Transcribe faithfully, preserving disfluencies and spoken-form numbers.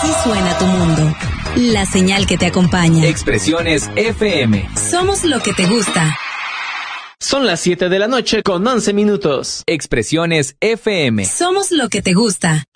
Así suena tu mundo. La señal que te acompaña. Expresiones F M. Somos lo que te gusta. Son las siete de la noche con once minutos. Expresiones F M. Somos lo que te gusta.